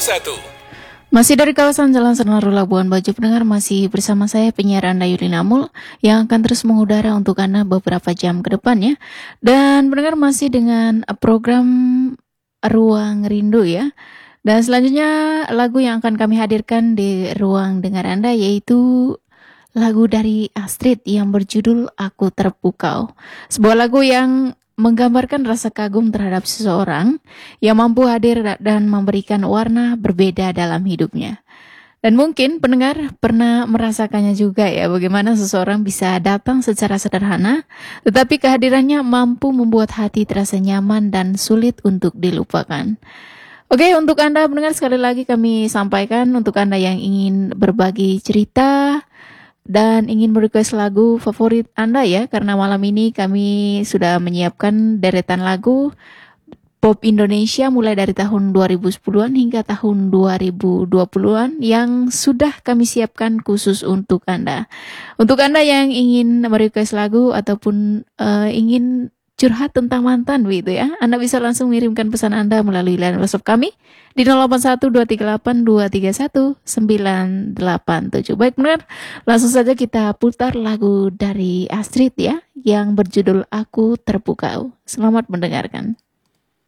1. Masih dari kawasan Jalan Senaru Labuan Bajo, pendengar, masih bersama saya penyiar Anda Yulina Mul yang akan terus mengudara untuk Anda beberapa jam ke depan ya. Dan pendengar masih dengan program Ruang Rindu ya. Dan selanjutnya lagu yang akan kami hadirkan di ruang dengar Anda yaitu lagu dari Astrid yang berjudul Aku Terpukau. Sebuah lagu yang menggambarkan rasa kagum terhadap seseorang yang mampu hadir dan memberikan warna berbeda dalam hidupnya. Dan mungkin pendengar pernah merasakannya juga ya, bagaimana seseorang bisa datang secara sederhana, tetapi kehadirannya mampu membuat hati terasa nyaman dan sulit untuk dilupakan. Oke, untuk Anda pendengar, sekali lagi kami sampaikan untuk Anda yang ingin berbagi cerita dan ingin merequest lagu favorit Anda ya, karena malam ini kami sudah menyiapkan deretan lagu pop Indonesia mulai dari tahun 2010-an hingga tahun 2020-an yang sudah kami siapkan khusus untuk Anda. Untuk Anda yang ingin merequest lagu ataupun ingin curhat tentang mantan begitu ya, Anda bisa langsung mengirimkan pesan Anda melalui line WhatsApp kami di 081238231987. Baik benar, langsung saja kita putar lagu dari Astrid ya, yang berjudul Aku Terpukau. Selamat mendengarkan.